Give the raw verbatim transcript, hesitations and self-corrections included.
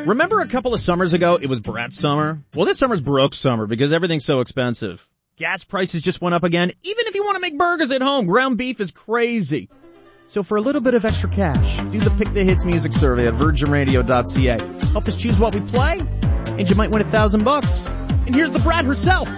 Remember a couple of summers ago, it was brat summer? Well, this summer's broke summer because everything's so expensive. Gas prices just went up again. Even if you want to make burgers at home, ground beef is crazy. So for a little bit of extra cash, do the Pick the Hits music survey at virgin radio dot c a. Help us choose what we play, and you might win a thousand bucks. And here's the brat herself.